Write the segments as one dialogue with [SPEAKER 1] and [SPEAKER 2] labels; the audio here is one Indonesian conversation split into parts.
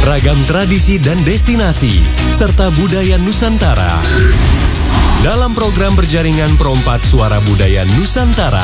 [SPEAKER 1] ragam tradisi dan destinasi, serta budaya Nusantara. Dalam program berjaringan Perompat Suara Budaya Nusantara.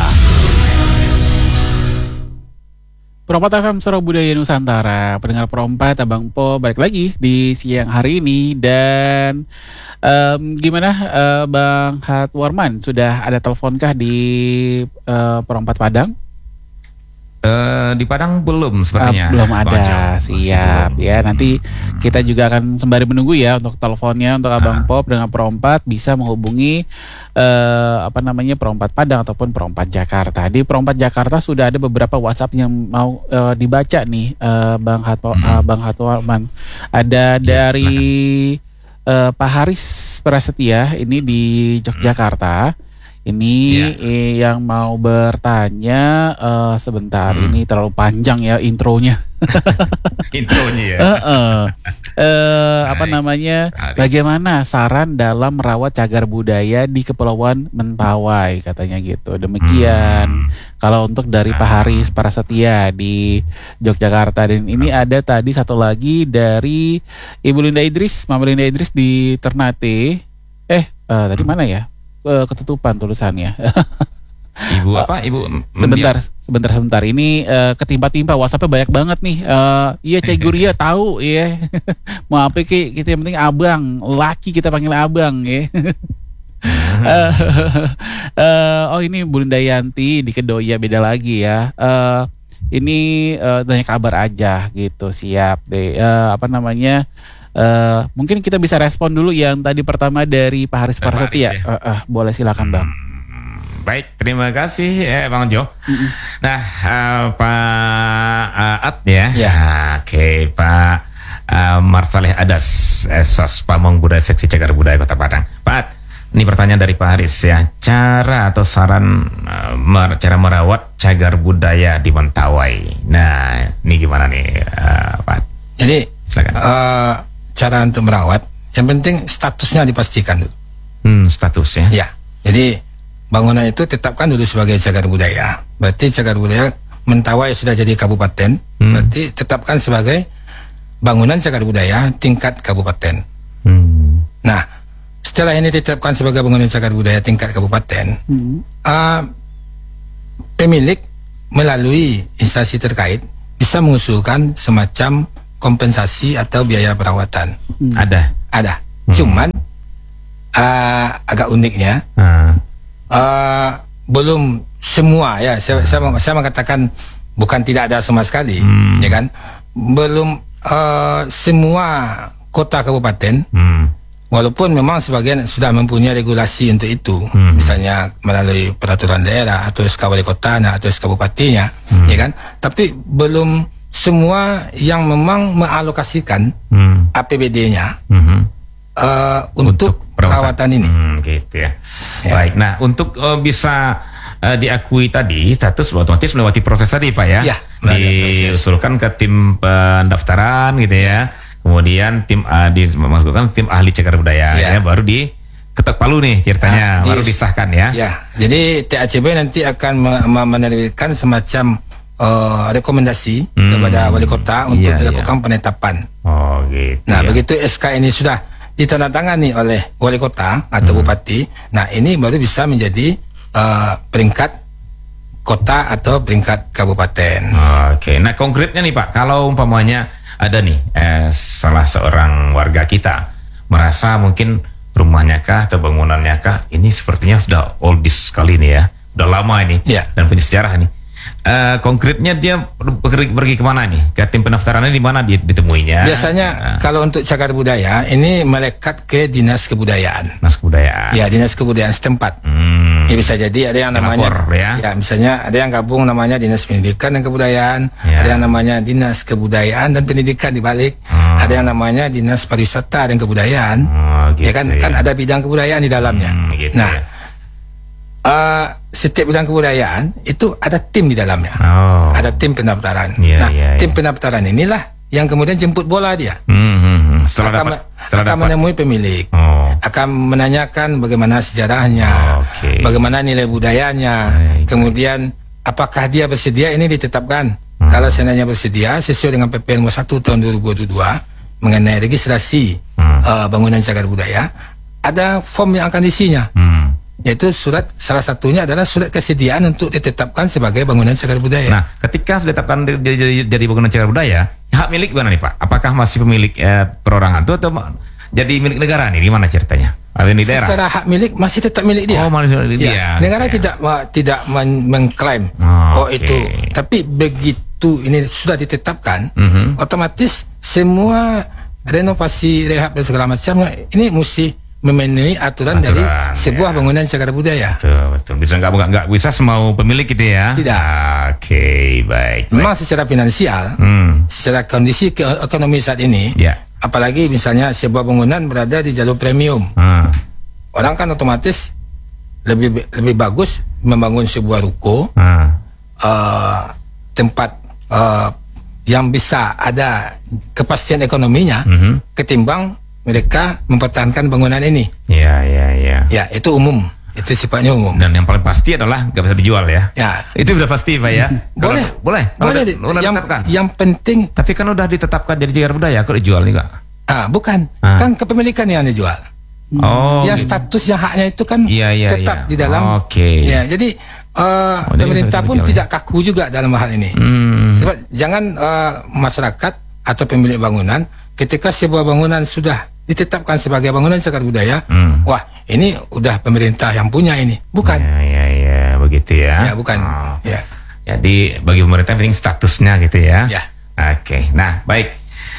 [SPEAKER 2] Perompat FM Suara Budaya Nusantara, pendengar Perompat, Abang Po balik lagi di siang hari ini. Dan gimana Bang Hatwarman, sudah ada teleponkah di Perompat Padang?
[SPEAKER 3] Di Padang belum sepertinya.
[SPEAKER 2] Belum ada, siap belum. Ya. Nanti kita juga akan sembari menunggu ya untuk teleponnya untuk Abang Pop dengan Perompat bisa menghubungi Perompat Padang ataupun Perompat Jakarta. Di Perompat Jakarta sudah ada beberapa WhatsApp yang mau dibaca nih, Bang Hatwarman. Ada dari Pak Haris Prasetya ini di Yogyakarta. Ini yang mau bertanya sebentar. Ini terlalu panjang ya intronya.
[SPEAKER 3] Intronya ya.
[SPEAKER 2] Bagaimana saran dalam merawat cagar budaya di Kepulauan Mentawai, katanya gitu. Demikian. Kalau untuk dari Pak Haris Prasetya di Yogyakarta. Dan ini ada tadi satu lagi dari Ibu Linda Idris, Mama Linda Idris di Ternate. Tadi mana ya? Ketutupan tulisannya.
[SPEAKER 3] Ibu apa? Ibu
[SPEAKER 2] Sebentar. Ini ketimpa-timpa WhatsApp-nya banyak banget nih. Iya, Cai Guria tahu ya. Mau apa kita yang penting abang, laki kita panggil abang ya. Ini Bu Linda Yanti di Kedoya, beda lagi ya. Ini tanya kabar aja gitu, siap deh. Mungkin kita bisa respon dulu yang tadi pertama dari Pak Haris Prasetya. Boleh, silakan Bang.
[SPEAKER 3] Baik, terima kasih Bang Jo. Nah, Pak At ya. Oke, Pak Marsaleh Adas, Sos Pamong Budaya Seksi Cagar Budaya Kota Padang. Pak At, ini pertanyaan dari Pak Haris ya. Cara atau saran cara merawat cagar budaya di Mentawai. Nah, ini gimana nih Pak At?
[SPEAKER 4] Jadi
[SPEAKER 3] silakan.
[SPEAKER 4] Cara untuk merawat, yang penting statusnya dipastikan dulu.
[SPEAKER 3] Statusnya?
[SPEAKER 4] Ya, jadi bangunan itu tetapkan dulu sebagai cagar budaya. Berarti cagar budaya Mentawai sudah jadi kabupaten, berarti tetapkan sebagai bangunan cagar budaya tingkat kabupaten. Nah, setelah ini ditetapkan sebagai bangunan cagar budaya tingkat kabupaten, pemilik melalui instansi terkait bisa mengusulkan semacam kompensasi atau biaya perawatan. Ada. Cuman agak uniknya belum semua ya. Saya mengatakan bukan tidak ada sama sekali, ya kan? Belum semua kota kabupaten, walaupun memang sebagian sudah mempunyai regulasi untuk itu, misalnya melalui peraturan daerah atau SK wali kota atau SK bupatinya, ya kan? Tapi belum semua yang memang mengalokasikan APBD-nya untuk perawatan ini.
[SPEAKER 3] Gitu ya. Baik. Nah, untuk bisa diakui tadi status otomatis melewati proses tadi Pak ya. Diusulkan ke tim pendaftaran gitu ya. Kemudian tim dimasukkan tim ahli cagar budaya ya, baru diketok palu nih ceritanya, baru disahkan ya.
[SPEAKER 4] Jadi TACB nanti akan menerbitkan semacam rekomendasi kepada wali kota untuk dilakukan penetapan.
[SPEAKER 3] Gitu.
[SPEAKER 4] Nah, begitu SK ini sudah ditandatangani oleh wali kota atau bupati, nah ini baru bisa menjadi peringkat kota atau peringkat kabupaten.
[SPEAKER 3] Nah konkretnya nih Pak, kalau umpamanya ada nih salah seorang warga kita merasa mungkin rumahnya kah atau bangunannya kah ini sepertinya sudah oldies sekali nih ya, udah lama ini dan punya sejarah nih. Konkretnya dia pergi kemana nih? Ke tim pendaftarannya di mana ditemuinya?
[SPEAKER 4] Biasanya kalau untuk cagar budaya ini melekat ke dinas kebudayaan.
[SPEAKER 3] Dinas kebudayaan.
[SPEAKER 4] Ya, dinas kebudayaan setempat. Ya, bisa jadi ada yang namanya misalnya ada yang gabung namanya dinas pendidikan dan kebudayaan, ada yang namanya dinas kebudayaan dan pendidikan di balik, ada yang namanya dinas pariwisata dan kebudayaan. Kan ada bidang kebudayaan di dalamnya. Setiap bidang kebudayaan itu ada tim di dalamnya, ada tim pendaftaran. Tim pendaftaran inilah yang kemudian jemput bola dia. Akan menemui pemilik, akan menanyakan bagaimana sejarahnya, bagaimana nilai budayanya, kemudian apakah dia bersedia ini ditetapkan. Kalau seandainya bersedia sesuai dengan PP nomor 1 tahun 2022, mengenai registrasi bangunan cagar budaya, ada form yang akan isinya. Yaitu salah satunya adalah surat kesediaan untuk ditetapkan sebagai bangunan cagar budaya.
[SPEAKER 3] Nah, ketika sudah ditetapkan jadi bangunan cagar budaya, hak milik mana nih Pak? Apakah masih pemilik perorangan itu atau jadi milik negara nih? Gimana ceritanya? Atau di daerah?
[SPEAKER 4] Secara hak milik masih tetap milik dia.
[SPEAKER 3] Oh, masih milik dia.
[SPEAKER 4] Negara tidak mengklaim itu. Tapi begitu ini sudah ditetapkan, otomatis semua renovasi, rehab dan segala macam ini mesti memenuhi aturan dari sebuah bangunan cagar budaya.
[SPEAKER 3] Betul. Bisa nggak bisa semau pemilik gitu ya?
[SPEAKER 4] Tidak.
[SPEAKER 3] Oke, baik.
[SPEAKER 4] Memang secara finansial, secara kondisi ekonomi saat ini, apalagi misalnya sebuah bangunan berada di jalur premium, orang kan otomatis lebih bagus membangun sebuah ruko, tempat yang bisa ada kepastian ekonominya, ketimbang mereka mempertahankan bangunan ini. Ya, itu umum. Itu sifatnya umum.
[SPEAKER 3] Dan yang paling pasti adalah nggak bisa dijual ya.
[SPEAKER 4] Ya.
[SPEAKER 3] Itu udah pasti Pak ya. Boleh.
[SPEAKER 4] Yang penting.
[SPEAKER 3] Tapi kan udah ditetapkan jadi cagar budaya, kok dijual nih Kak?
[SPEAKER 4] Bukan. Kan kepemilikan yang dijual. Yang status yang haknya itu kan tetap di dalam. Ya, jadi pemerintah pun tidak kaku juga dalam hal ini. Sebab jangan masyarakat atau pemilik bangunan ketika sebuah bangunan sudah ditetapkan sebagai bangunan cagar budaya, wah ini udah pemerintah yang punya ini, bukan?
[SPEAKER 3] Ya, begitu ya.
[SPEAKER 4] Ya, bukan. Ya.
[SPEAKER 3] Jadi bagi pemerintah penting statusnya gitu ya.
[SPEAKER 4] Ya.
[SPEAKER 3] Oke, nah baik.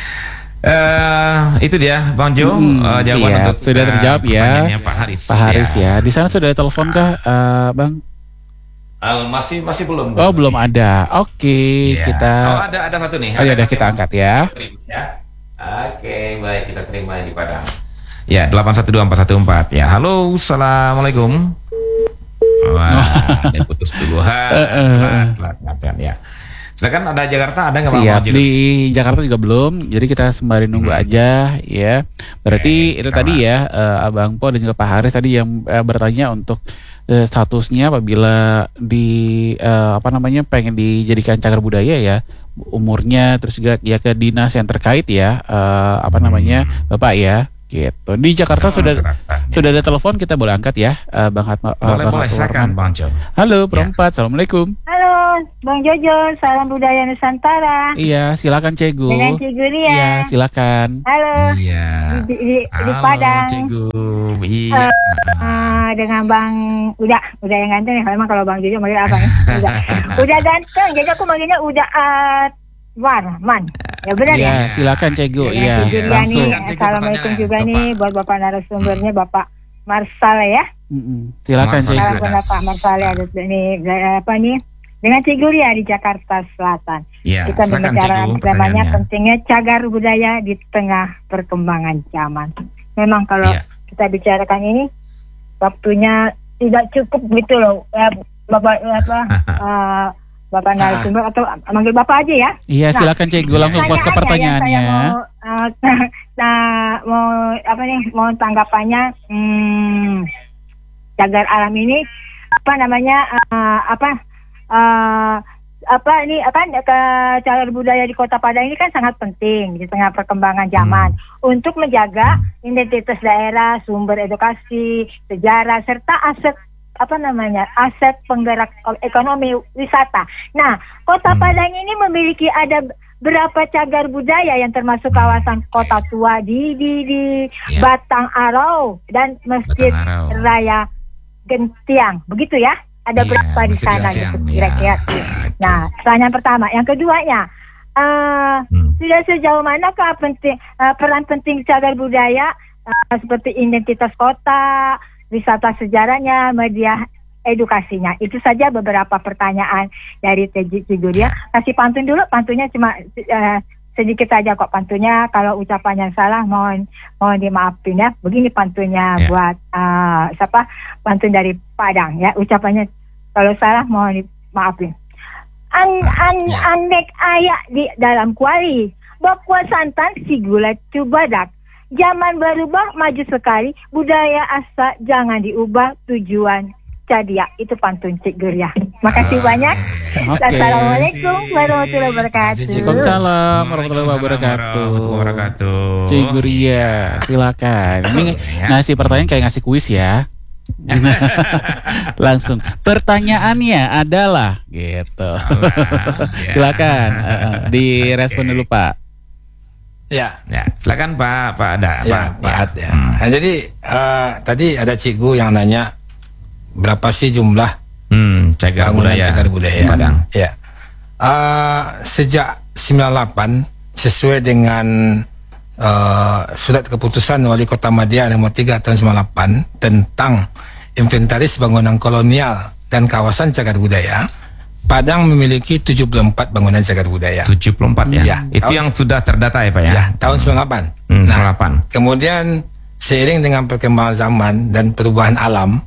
[SPEAKER 3] Itu dia Bang Jo, jawaban untuk
[SPEAKER 2] sudah terjawab ya.
[SPEAKER 3] Pak Haris.
[SPEAKER 2] Pak Haris ya. Di sana sudah ada telepon kah, Bang?
[SPEAKER 3] Masih belum.
[SPEAKER 2] Oh, belum ada. Oke, kita.
[SPEAKER 3] Ada satu nih.
[SPEAKER 2] Ada kita angkat ya.
[SPEAKER 3] Oke, baik, kita terima di Padang. Ya, 812414. Ya, halo, assalamualaikum. Wah, ada putus dulu. Telat ya. Silakan, ada Jakarta, ada nggak Bang?
[SPEAKER 2] Siap, di Jakarta juga belum. Jadi kita sembari nunggu aja ya. Berarti itu tadi ya, Abang Po dan juga Pak Haris tadi yang bertanya untuk statusnya apabila pengen dijadikan cagar budaya ya, umurnya, terus juga ya ke dinas yang terkait ya, Bapak ya, gitu. Di Jakarta sudah ada telepon, kita boleh angkat ya, Bang Hatma.
[SPEAKER 3] Boleh, silakan Bang Jo.
[SPEAKER 2] Halo, Perempat, assalamualaikum.
[SPEAKER 5] Halo, Bang Jojo, salam budaya Nusantara.
[SPEAKER 2] Iya, silakan Cegu.
[SPEAKER 5] Dengan Cegu Ria.
[SPEAKER 2] Iya, silakan.
[SPEAKER 5] Halo.
[SPEAKER 3] Iya.
[SPEAKER 5] Di Padang.
[SPEAKER 3] Cegu. Iya.
[SPEAKER 5] Dengan Bang udah yang ganteng ya. Memang kalau Bang Jojo manggil apa ya? Udah ganteng. Jadi aku manggilnya udah Warman. Ya benar ya.
[SPEAKER 2] Iya, silakan Cegu. Iya,
[SPEAKER 5] langsung. Assalamualaikum juga nih buat Bapak narasumbernya, Bapak Marsal ya.
[SPEAKER 2] Silakan Cegu.
[SPEAKER 5] Salam Bapak Marsal ada nih dengan Cegu Ria di Jakarta Selatan.
[SPEAKER 3] Ya,
[SPEAKER 5] kita berbicara namanya pentingnya cagar budaya di tengah perkembangan zaman. Memang kalau kita bicarakan ini waktunya tidak cukup gitu loh, Bapak narasumber atau manggil Bapak aja ya.
[SPEAKER 2] Iya, silakan Cegu langsung buat ke pertanyaannya.
[SPEAKER 5] Mau tanggapannya cagar alam ini cagar budaya di Kota Padang ini kan sangat penting di tengah perkembangan zaman untuk menjaga identitas daerah, sumber edukasi, sejarah serta aset penggerak ekonomi wisata. Nah, Kota Padang ini memiliki ada berapa cagar budaya yang termasuk kawasan Kota Tua di Batang Arau dan Masjid Raya Gentiang. Begitu ya? Ada berapa di sana gitu kira-kira. Nah, pertanyaan pertama. Yang keduanya, sudah sejauh manakah peran penting cagar budaya seperti identitas kota, wisata sejarahnya, media edukasinya? Itu saja beberapa pertanyaan dari Cegu Ria. Kasih pantun dulu, pantunnya cuma sedikit saja kok pantunnya. Kalau ucapannya salah mohon dimaafin ya. Begini pantunnya buat pantun dari Padang ya. Ucapannya kalau salah mohon dimaafin. Anek ayak di dalam kuali, bakwa santan si gula cubadak. Zaman berubah maju sekali, budaya asa jangan diubah, tujuan Cadia. Itu pantun Cik Guria. Makasih banyak.
[SPEAKER 2] Oke.
[SPEAKER 5] Assalamualaikum warahmatullahi wabarakatuh.
[SPEAKER 2] Waalaikumsalam warahmatullahi wabarakatuh. Cik Guria, silakan. Ini ngasih pertanyaan kayak ngasih kuis ya. Langsung. Pertanyaannya adalah gitu. Silakan direspon dulu Pak.
[SPEAKER 4] Ya,
[SPEAKER 3] Silakan Pak Ada.
[SPEAKER 4] Pak. Ya. Nah, jadi tadi ada cikgu yang nanya berapa sih jumlah
[SPEAKER 3] cagar
[SPEAKER 4] budaya
[SPEAKER 3] Padang.
[SPEAKER 4] Ya. Sejak 98 sesuai dengan surat keputusan Wali Kota Madia nomor 3 tahun 98 tentang inventaris bangunan kolonial dan kawasan cagar budaya, Padang memiliki 74 bangunan cagar budaya.
[SPEAKER 3] 74 ya? Itu yang sudah terdata ya Pak ya?
[SPEAKER 4] Ya, tahun 98.
[SPEAKER 3] 98.
[SPEAKER 4] Kemudian seiring dengan perkembangan zaman dan perubahan alam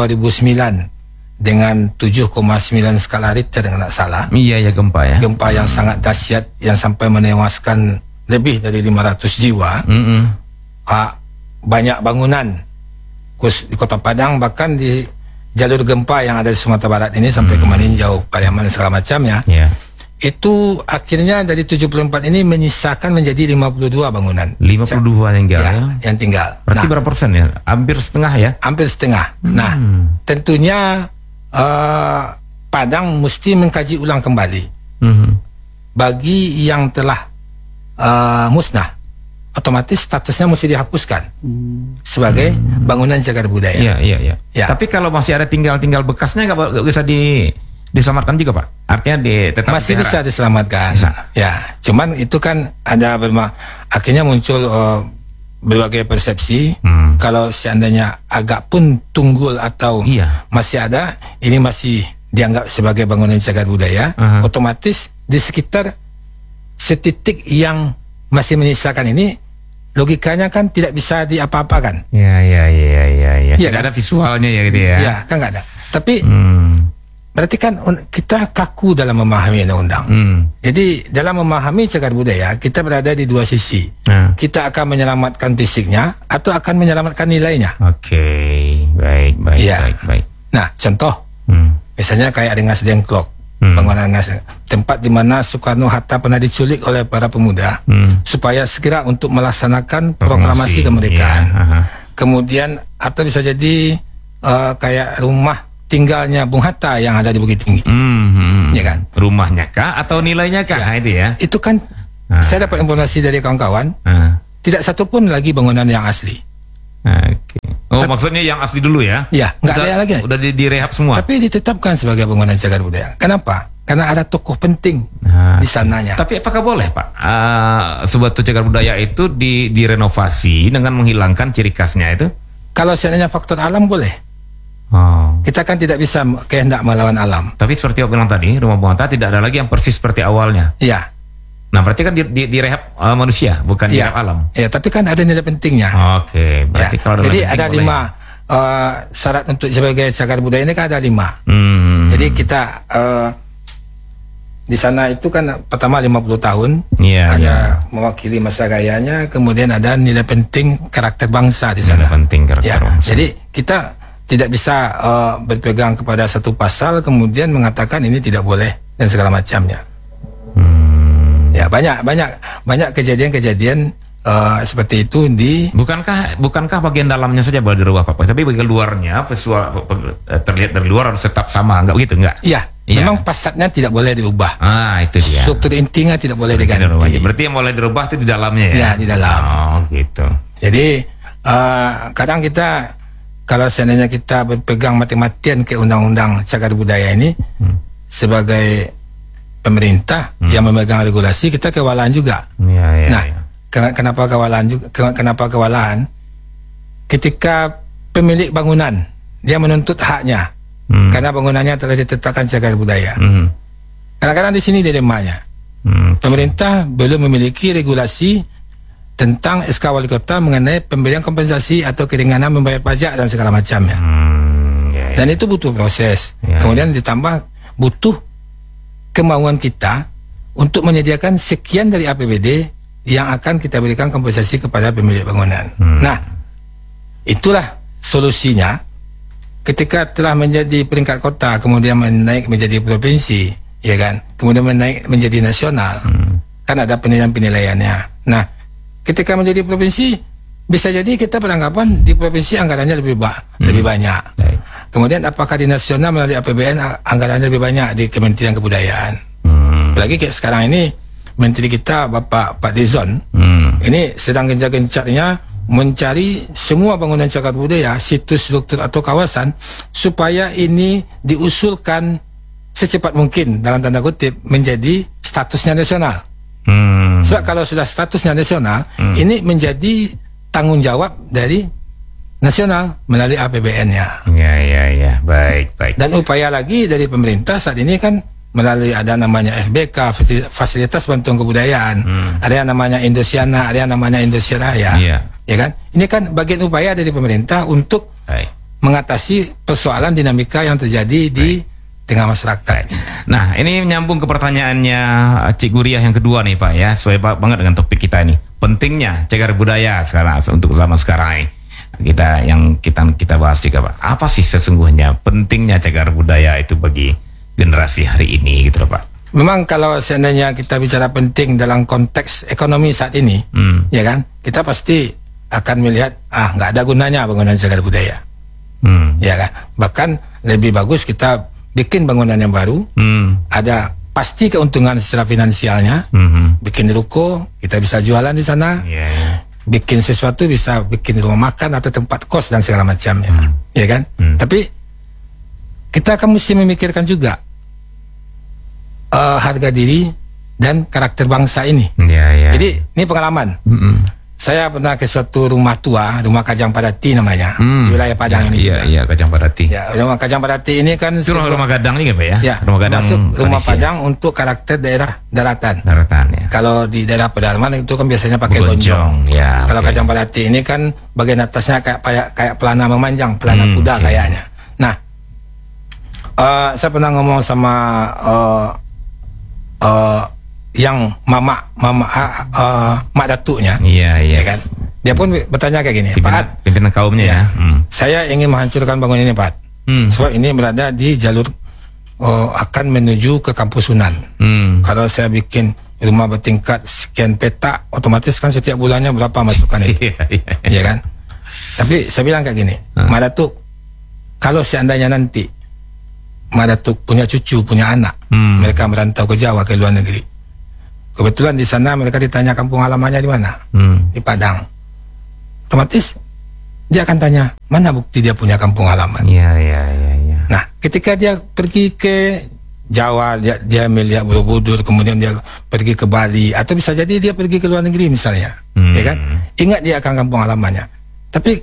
[SPEAKER 4] 2009 dengan 7,9 skala Richter dengan tak salah.
[SPEAKER 3] Iya ya gempa ya.
[SPEAKER 4] Gempa yang sangat dahsyat yang sampai menewaskan lebih dari 500 jiwa. Banyak bangunan di Kota Padang, bahkan di jalur gempa yang ada di Sumatera Barat ini sampai ke Maninjau, Pariaman dan segala macamnya. Itu akhirnya dari 74 ini menyisakan menjadi 52 bangunan.
[SPEAKER 3] 52 yang tinggal ya?
[SPEAKER 4] Yang tinggal.
[SPEAKER 3] Berarti berapa persen ya? Hampir setengah ya?
[SPEAKER 4] Hampir setengah. Nah, tentunya Padang mesti mengkaji ulang kembali. Bagi yang telah musnah, otomatis statusnya mesti dihapuskan sebagai bangunan cagar budaya.
[SPEAKER 3] Iya. Tapi kalau masih ada tinggal bekasnya nggak bisa diselamatkan juga Pak? Artinya tetap
[SPEAKER 4] masih bisa diselamatkan. Ya, cuman itu kan ada akhirnya muncul berbagai persepsi. Kalau seandainya agak pun tunggul atau masih ada, ini masih dianggap sebagai bangunan cagar budaya. Otomatis di sekitar setitik yang masih menyisakan ini, logikanya kan tidak bisa diapa-apakan.
[SPEAKER 3] Iya. Tidak
[SPEAKER 4] kan?
[SPEAKER 3] ada visualnya ya gitu ya?
[SPEAKER 4] Ya, kan nggak ada. Tapi berarti kan kita kaku dalam memahami undang-undang. Jadi dalam memahami cagar budaya, kita berada di dua sisi. Kita akan menyelamatkan fisiknya atau akan menyelamatkan nilainya.
[SPEAKER 3] Oke, baik.
[SPEAKER 4] Nah, contoh, misalnya kayak Rengas Dengklok, bangunan tempat di mana Soekarno-Hatta pernah diculik oleh para pemuda supaya segera untuk melaksanakan proklamasi kemerdekaan. Kemudian atau bisa jadi kayak rumah tinggalnya Bung Hatta yang ada di Bukit Tinggi, ya kan?
[SPEAKER 3] Rumahnya kah atau nilainya kah? Itu ya.
[SPEAKER 4] Itu kan saya dapat informasi dari kawan-kawan, tidak satupun lagi bangunan yang asli.
[SPEAKER 3] Maksudnya yang asli dulu ya?
[SPEAKER 4] Ya, nggak ada lagi.
[SPEAKER 3] Udah direhab semua.
[SPEAKER 4] Tapi ditetapkan sebagai bangunan cagar budaya. Kenapa? Karena ada tokoh penting di sananya.
[SPEAKER 3] Tapi apakah boleh Pak sebuah cagar budaya itu direnovasi dengan menghilangkan ciri khasnya itu?
[SPEAKER 4] Kalau seandainya faktor alam boleh. Kita kan tidak bisa kehendak melawan alam.
[SPEAKER 3] Tapi seperti yang bilang tadi, rumah Bung Hatta tidak ada lagi yang persis seperti awalnya.
[SPEAKER 4] Iya.
[SPEAKER 3] Nah berarti kan direhab manusia, bukan direhab alam.
[SPEAKER 4] Iya, tapi kan ada nilai pentingnya.
[SPEAKER 3] Oke, berarti kalau
[SPEAKER 4] jadi ada 5 syarat untuk sebagai cagar budaya ini kan ada 5. Jadi kita di sana itu kan pertama 50 tahun, ada mewakili masa gayanya, kemudian ada nilai penting karakter bangsa di sana.
[SPEAKER 3] Nilai penting karakter bangsa.
[SPEAKER 4] Jadi kita tidak bisa berpegang kepada satu pasal kemudian mengatakan ini tidak boleh dan segala macamnya. Ya banyak kejadian-kejadian seperti itu di.
[SPEAKER 3] Bukankah bagian dalamnya saja boleh dirubah Pak? Tapi bagian luarnya visual terlihat dari luar harus tetap sama, enggak begitu enggak?
[SPEAKER 4] Iya. Memang fasadnya tidak boleh diubah.
[SPEAKER 3] Itu dia.
[SPEAKER 4] Struktur intinya tidak boleh diganti.
[SPEAKER 3] Berarti yang boleh dirubah itu di dalamnya ya?
[SPEAKER 4] Ya, di dalam.
[SPEAKER 3] Gitu.
[SPEAKER 4] Jadi kadang kita kalau seandainya kita berpegang mati-matian ke undang-undang cagar budaya ini sebagai pemerintah yang memegang regulasi, kita kewalahan juga. Kenapa kewalahan juga? Kenapa kewalahan? Ketika pemilik bangunan dia menuntut haknya karena bangunannya telah ditetapkan cagar budaya. Kadang-kadang di sini dilemanya. Pemerintah belum memiliki regulasi tentang SK Wali Kota mengenai pemberian kompensasi atau keringanan membayar pajak dan segala macamnya. Dan itu butuh proses. Kemudian ditambah butuh kemauan kita untuk menyediakan sekian dari APBD yang akan kita berikan kompensasi kepada pemilik bangunan. Nah, itulah solusinya ketika telah menjadi peringkat kota, kemudian menaik menjadi provinsi, ya kan, kemudian menaik menjadi nasional, kan ada penilaian-penilaiannya. Nah, ketika menjadi provinsi, bisa jadi kita beranggapan di provinsi anggarannya lebih banyak. Kemudian apakah di nasional melalui APBN anggarannya lebih banyak di Kementerian Kebudayaan. Apalagi kayak sekarang ini Menteri kita Pak Dizon ini sedang gencar-gencarnya mencari semua bangunan cagar budaya, situs, struktur atau kawasan supaya ini diusulkan secepat mungkin dalam tanda kutip menjadi statusnya nasional. Sebab kalau sudah statusnya nasional, ini menjadi tanggung jawab dari nasional melalui APBN-nya.
[SPEAKER 3] Ya, baik.
[SPEAKER 4] Dan upaya lagi dari pemerintah saat ini kan melalui ada namanya FBK, Fasilitas Bantuan Kebudayaan, ada yang namanya Indosiana, ada yang namanya Indonesia Raya, ya kan? Ini kan bagian upaya dari pemerintah untuk mengatasi persoalan dinamika yang terjadi di tengah masyarakat.
[SPEAKER 3] Nah, ini menyambung ke pertanyaannya Cik Guriah yang kedua nih Pak ya, sesuai banget dengan topik kita ini. Pentingnya cagar budaya sekarang untuk zaman sekarang ini. Kita bahas juga Pak. Apa sih sesungguhnya pentingnya cagar budaya itu bagi generasi hari ini gitu loh Pak?
[SPEAKER 4] Memang kalau seandainya kita bicara penting dalam konteks ekonomi saat ini, ya kan, kita pasti akan melihat nggak ada gunanya bangunan cagar budaya, ya kan. Bahkan lebih bagus kita bikin bangunan yang baru, ada pasti keuntungan secara finansialnya, bikin ruko kita bisa jualan di sana, bikin sesuatu bisa bikin rumah makan atau tempat kos dan segala macamnya, ya kan. Tapi kita akan mesti memikirkan juga harga diri dan karakter bangsa ini. Jadi ini pengalaman. Saya pernah ke suatu rumah tua, rumah Kajang Padati namanya, di wilayah Padang ini.
[SPEAKER 3] Iya, Kajang Padati.
[SPEAKER 4] Ya, rumah Kajang Padati ini kan
[SPEAKER 3] itu rumah Gadang ini Pak ya?
[SPEAKER 4] Ya,
[SPEAKER 3] rumah Gadang.
[SPEAKER 4] Rumah Padang untuk karakter daerah daratan.
[SPEAKER 3] Ya.
[SPEAKER 4] Kalau di daerah pedalaman itu kan biasanya pakai gonjong.
[SPEAKER 3] Ya,
[SPEAKER 4] kalau Kajang Padati ini kan bagian atasnya kayak pelana memanjang, pelana kuda kayaknya. Nah, saya pernah ngomong sama yang mak datuknya, ya kan. Dia pun bertanya kayak gini, Pak,
[SPEAKER 3] pimpinan kaumnya ya.
[SPEAKER 4] Saya ingin menghancurkan bangunan ini, Pak. Sebab ini berada di jalur akan menuju ke Kampus Sunan. Kalau saya bikin rumah bertingkat sekian petak, otomatis kan setiap bulannya berapa masukan itu, ya kan. Tapi saya bilang kayak gini, Mak Datuk, kalau seandainya nanti Mak Datuk punya cucu, punya anak, mereka merantau ke Jawa, ke luar negeri, kebetulan di sana mereka ditanya kampung halamannya di mana, di Padang, otomatis dia akan tanya, mana bukti dia punya kampung halaman. Nah, ketika dia pergi ke Jawa, dia melihat Borobudur, kemudian dia pergi ke Bali, atau bisa jadi dia pergi ke luar negeri misalnya, ya kan, ingat dia akan kampung halamannya. Tapi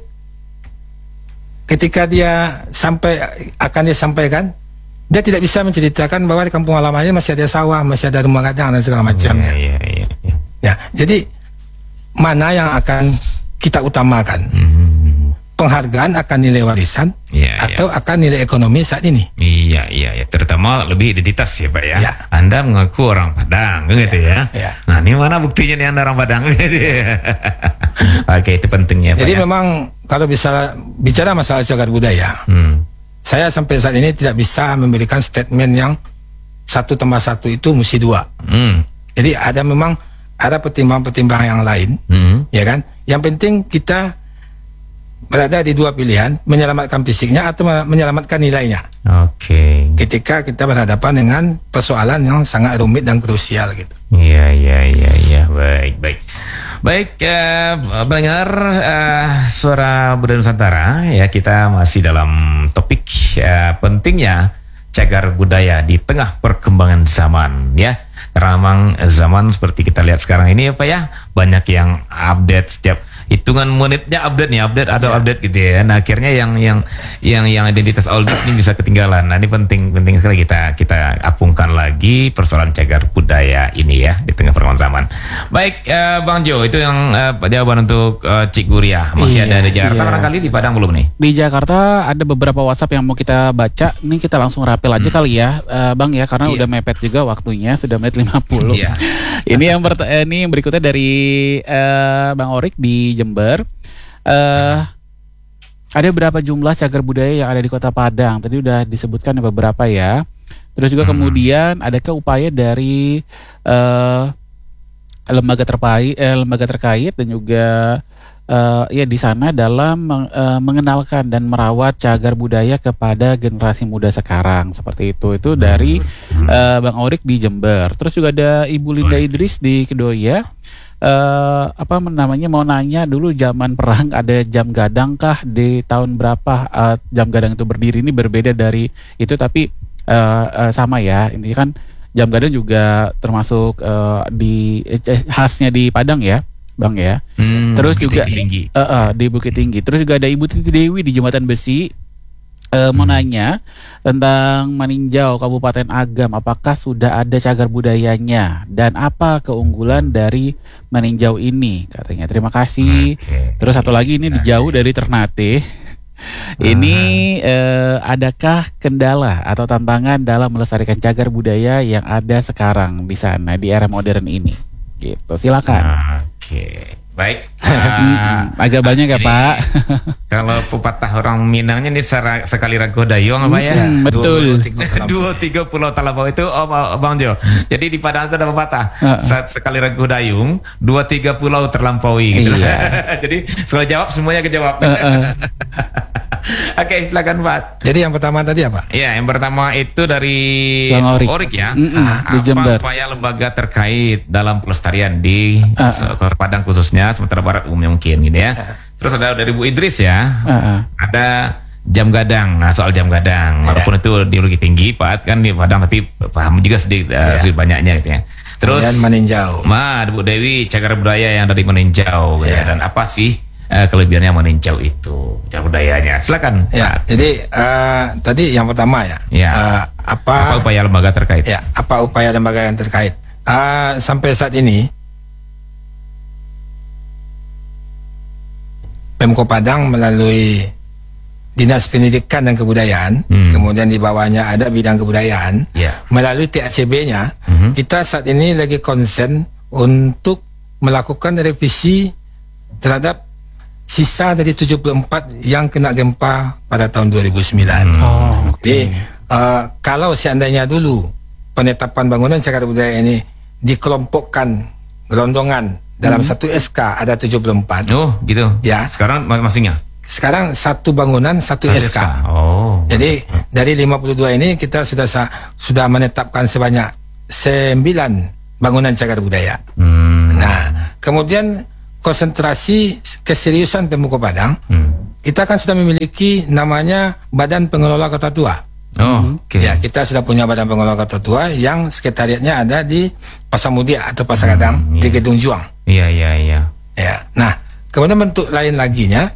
[SPEAKER 4] ketika dia akan dia sampaikan, dia tidak bisa menceritakan bahwa di kampung halamannya masih ada sawah, masih ada rumah Gadang dan segala macamnya. Ya, jadi mana yang akan kita utamakan? Penghargaan akan nilai warisan atau akan nilai ekonomi saat ini?
[SPEAKER 3] Iya. Terutama lebih identitas ya Pak ya. Anda mengaku orang Padang, gitu ya. Nah, ini mana buktinya nih Anda orang Padang? Gitu ya. Oke, itu pentingnya Pak.
[SPEAKER 4] Jadi memang kalau bisa bicara masalah cagar budaya, saya sampai saat ini tidak bisa memberikan statement yang 1+1 itu mesti 2. Jadi memang ada pertimbangan-pertimbangan yang lain, ya kan. Yang penting kita berada di dua pilihan, menyelamatkan fisiknya atau menyelamatkan nilainya.
[SPEAKER 3] Oke.
[SPEAKER 4] Ketika kita berhadapan dengan persoalan yang sangat rumit dan krusial gitu.
[SPEAKER 3] Iya. Baik, pendengar Suara Budaya Nusantara ya, kita masih dalam topik pentingnya cagar budaya di tengah perkembangan zaman ya. Karena memang zaman seperti kita lihat sekarang ini apa ya, banyak yang update setiap hitungan menitnya update gitu ya. Nah, akhirnya yang identitas oldies ini bisa ketinggalan. Nah, ini penting sekali kita apungkan lagi persoalan cagar budaya ini ya di tengah perkembangan zaman. Baik, Bang Jo, itu yang jawaban untuk Cik Guriah. Masih ada di Jakarta barangkali, di Padang belum nih?
[SPEAKER 2] Di Jakarta ada beberapa WhatsApp yang mau kita baca. Ini kita langsung rapel aja kali ya, Bang ya, karena udah mepet juga waktunya, sudah menit 50. Ini yang berikutnya dari Bang Orik di Jember. ada berapa jumlah cagar budaya yang ada di Kota Padang? Tadi udah disebutkan beberapa ya. Terus juga kemudian adakah upaya dari lembaga terkait dan juga ya di sana dalam mengenalkan dan merawat cagar budaya kepada generasi muda sekarang seperti itu. Itu dari Bang Orik di Jember. Terus juga ada Ibu Linda Idris di Kedoya. Mau nanya dulu zaman perang ada jam gadang kah, di tahun berapa jam gadang itu berdiri? Ini berbeda dari itu tapi sama ya, intinya kan jam gadang juga termasuk khasnya di Padang ya Bang ya. Terus juga di Bukit Tinggi. Terus juga ada Ibu Titi Dewi di Jembatan Besi. Mau nanya tentang Maninjau Kabupaten Agam, apakah sudah ada cagar budayanya dan apa keunggulan dari Maninjau ini katanya. Terima kasih. Terus satu lagi ini jauh dari Ternate. Ini adakah kendala atau tantangan dalam melestarikan cagar budaya yang ada sekarang di sana di era modern ini? Gitu, silakan.
[SPEAKER 3] Oke, baik.
[SPEAKER 2] Agak banyak ya Pak.
[SPEAKER 3] Kalau pepatah orang Minangnya ini sekali rago dayung apa ya?
[SPEAKER 2] Betul.
[SPEAKER 3] Dua tiga pulau Talampau itu Bang Jo. Jadi di Padang itu ada pepatah. Sekali rago dayung, 2-3 pulau terlampaui gitu. Jadi soal jawab semuanya kejawab. Oke, silakan Pak.
[SPEAKER 4] Jadi yang pertama tadi apa?
[SPEAKER 3] Ya, yang pertama itu dari Orik ya.
[SPEAKER 2] Di Jember.
[SPEAKER 3] Apa upaya lembaga terkait dalam pelestarian di Kota Padang khususnya, Sumatera Barat umumnya mungkin gitu ya. Terus ada dari Bu Idris ya. Ada jam gadang. Nah, soal jam gadang, walaupun itu ideologi tinggi, Pak kan di Padang tapi paham juga sedikit banyaknya gitu ya. Terus
[SPEAKER 4] Maninjau.
[SPEAKER 3] ada Bu Dewi, cagar budaya yang dari Maninjau ya. Dan apa sih kelebihannya Maninjau itu cagar budayanya? Silakan.
[SPEAKER 4] Ya, jadi tadi yang pertama ya. Apa
[SPEAKER 3] upaya lembaga terkait?
[SPEAKER 4] Ya, apa upaya lembaga yang terkait? Sampai saat ini Pemko Padang melalui Dinas Pendidikan dan Kebudayaan, kemudian di bawahnya ada bidang kebudayaan, melalui TACB-nya, kita saat ini lagi konsen untuk melakukan revisi terhadap sisa dari 74 yang kena gempa pada tahun 2009. Jadi kalau seandainya dulu penetapan bangunan cagar budaya ini dikelompokkan gelondongan dalam satu SK ada 74.
[SPEAKER 3] Oh, gitu.
[SPEAKER 4] Ya.
[SPEAKER 3] Sekarang masingnya.
[SPEAKER 4] Sekarang satu bangunan satu SK. Jadi dari 52 ini kita sudah menetapkan sebanyak 9 bangunan cagar budaya. Nah, kemudian konsentrasi keseriusan Pemko Padang, kita kan sudah memiliki namanya Badan Pengelola Kota Tua. Ya, kita sudah punya Badan Pengelola Kota Tua yang sekretariatnya ada di Pasar Mudia atau Pasar Gadang di Gedung Juang. Ya. Nah, kemudian bentuk lain laginya,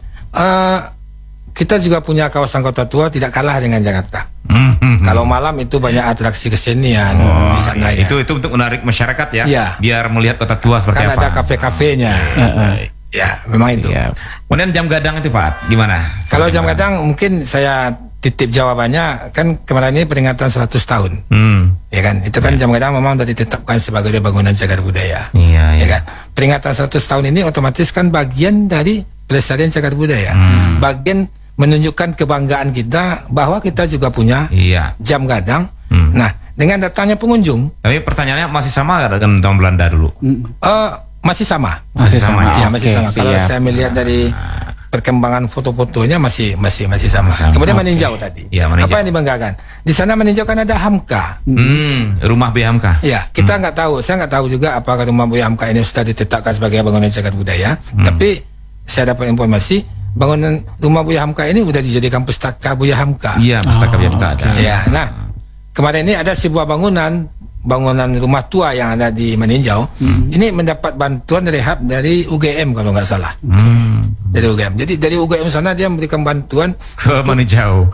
[SPEAKER 4] kita juga punya kawasan Kota Tua tidak kalah dengan Jakarta. Kalau malam itu banyak atraksi kesenian di sana.
[SPEAKER 3] Itu untuk menarik masyarakat ya. Biar melihat Kota Tua seperti apa.
[SPEAKER 4] Kan ada kafe-kafenya. Ya, memang itu.
[SPEAKER 3] Kemudian jam gadang itu Pak, gimana?
[SPEAKER 4] Kalau jam gadang mungkin saya titip jawabannya, kan kemarin ini peringatan 100 tahun. Ya kan, itu kan jam gadang memang sudah ditetapkan sebagai bangunan cagar budaya. Ya kan, peringatan 100 tahun ini otomatis kan bagian dari pelestarian cagar budaya. Bagian menunjukkan kebanggaan kita bahwa kita juga punya jam gadang. Nah, dengan datangnya pengunjung.
[SPEAKER 3] Tapi pertanyaannya masih sama dengan tahun Belanda dulu?
[SPEAKER 4] Masih sama.
[SPEAKER 2] Masih sama.
[SPEAKER 4] Ya, masih sama. Kalau saya melihat dari perkembangan foto-fotonya masih sama. Kemudian Maninjau tadi. Apa yang dibanggakan? Di sana Maninjau kan ada Hamka.
[SPEAKER 3] Rumah B Hamka.
[SPEAKER 4] Ya, kita nggak tahu. Saya nggak tahu juga apakah rumah Buya Hamka ini sudah ditetapkan sebagai bangunan cagar budaya. Tapi saya dapat informasi bangunan rumah Buya Hamka ini sudah dijadikan pustaka Buya Hamka.
[SPEAKER 3] Iya, pustaka Buya Hamka ada.
[SPEAKER 4] Ya, nah kemarin ini ada sebuah bangunan rumah tua yang ada di Maninjau. Ini mendapat bantuan rehab dari UGM kalau nggak salah. Dari UGM. Jadi dari UGM sana dia memberikan bantuan
[SPEAKER 3] ke Maninjau.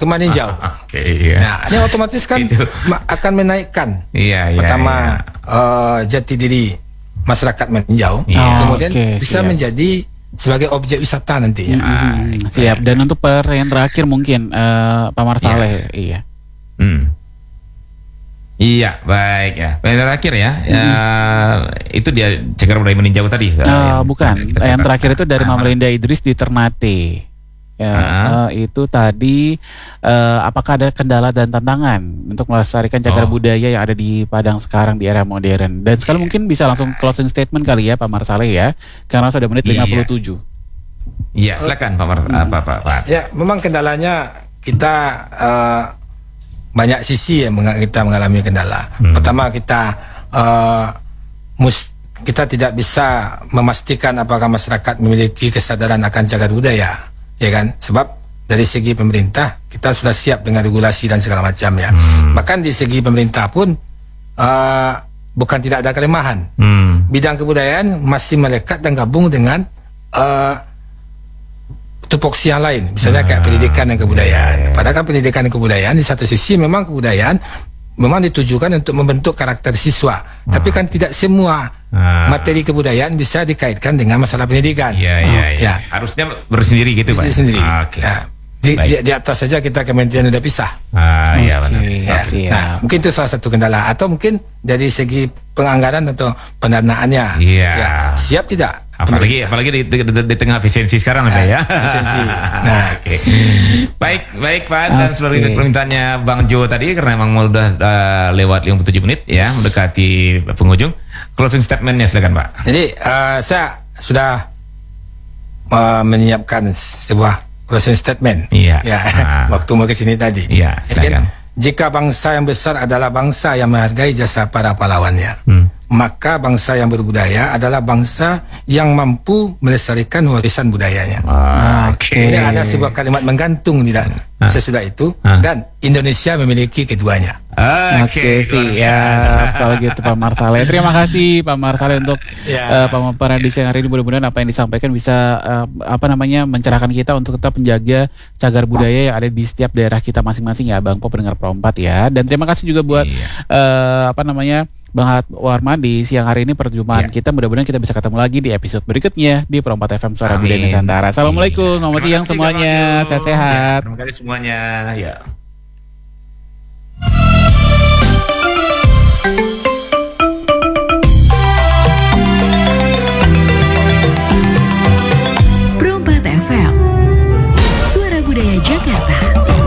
[SPEAKER 4] Nah, ini otomatis kan akan menaikkan pertama jati diri masyarakat Maninjau. Kemudian bisa menjadi sebagai objek wisata nantinya.
[SPEAKER 2] Siap. Dan untuk pertanyaan terakhir mungkin Pak Marsaleh.
[SPEAKER 3] Iya, baik ya. Yang terakhir ya, itu dia cagar budaya Maninjau tadi.
[SPEAKER 2] Bukan. Yang terakhir itu dari Mama Linda Idris di Ternate. Ya, itu tadi apakah ada kendala dan tantangan untuk melestarikan cagar budaya yang ada di Padang sekarang di era modern? Dan sekali mungkin bisa langsung closing statement kali ya Pak Marsaleh ya, karena sudah menit 57.
[SPEAKER 3] Iya, silakan Pak.
[SPEAKER 4] Ya, memang kendalanya kita banyak sisi yang kita mengalami kendala. Pertama kita kita tidak bisa memastikan apakah masyarakat memiliki kesadaran akan cagar budaya, ya kan? Sebab dari segi pemerintah kita sudah siap dengan regulasi dan segala macam ya. Bahkan di segi pemerintah pun bukan tidak ada kelemahan. Bidang kebudayaan masih melekat dan gabung dengan tupoksi yang lain, misalnya kayak pendidikan dan kebudayaan. Padahal kan pendidikan dan kebudayaan di satu sisi memang kebudayaan memang ditujukan untuk membentuk karakter siswa, tapi kan tidak semua materi kebudayaan bisa dikaitkan dengan masalah pendidikan.
[SPEAKER 3] Ya. Harusnya bersendiri gitu Pak.
[SPEAKER 4] Sendiri. Ya. Di atas saja kita kementerian udah pisah.
[SPEAKER 3] Iya benar.
[SPEAKER 4] Ya. Nah, mungkin itu salah satu kendala, atau mungkin dari segi penganggaran atau pendanaannya. Ya, siap tidak?
[SPEAKER 3] Apalagi di tengah efisiensi sekarang ya.
[SPEAKER 4] Efisiensi. Nah,
[SPEAKER 3] baik Pak, dan seluruh permintaannya Bang Jo tadi karena memang udah lewat 57 menit ya, mendekati penghujung. Closing statementnya silakan Pak.
[SPEAKER 4] Jadi saya sudah menyiapkan sebuah closing statement.
[SPEAKER 3] Ya.
[SPEAKER 4] Waktu mau ke sini tadi.
[SPEAKER 3] Iya, silakan.
[SPEAKER 4] Jika bangsa yang besar adalah bangsa yang menghargai jasa para pahlawannya, maka bangsa yang berbudaya adalah bangsa yang mampu melestarikan warisan budayanya. Ini ada sebuah kalimat menggantung tidak sesudah itu, dan Indonesia memiliki keduanya.
[SPEAKER 2] Oke, kalau gitu Pak Marsaleh. Terima kasih Pak Marsaleh untuk pemaparan di siang hari ini. Mudah-mudahan apa yang disampaikan bisa mencerahkan kita untuk tetap menjaga cagar budaya yang ada di setiap daerah kita masing-masing ya, Bang Po pendengar Pro 4 ya. Dan terima kasih juga buat Bang Warman di siang hari ini perjumpaan kita. Mudah-mudahan kita bisa ketemu lagi di episode berikutnya di Pro 4 FM Suara Budaya Nusantara. Assalamualaikum, selamat siang semuanya, sehat-sehat.
[SPEAKER 3] Terima kasih semuanya. Ya.